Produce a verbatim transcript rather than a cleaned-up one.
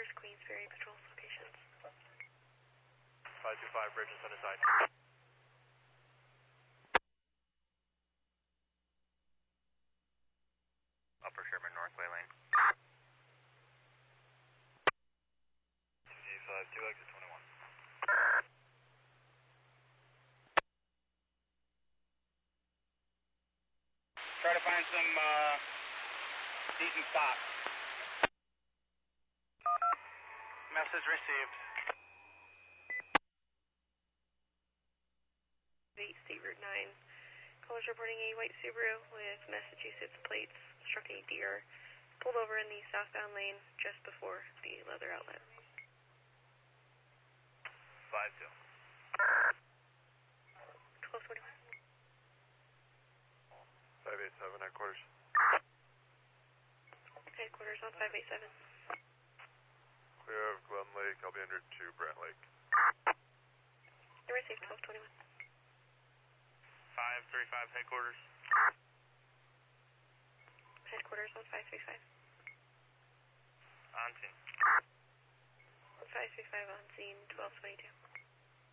Queensferry patrol locations. five two five, Bridges on his side. Upper Sherman, Northway Lane. C five two, exit twenty-one. Try to find some uh, decent stops. Message received. State Route nine. Callers reporting a white Subaru with Massachusetts plates struck a deer. Pulled over in the southbound lane just before the leather outlet. five two. twelve twenty-one. five eight seven, headquarters. Headquarters on five eight seven. Clear of Glen Lake, I'll be under two Brant Lake. You received twelve twenty-one. five three five, headquarters. Headquarters on five three five. On scene. five three five on scene, twelve twenty-two.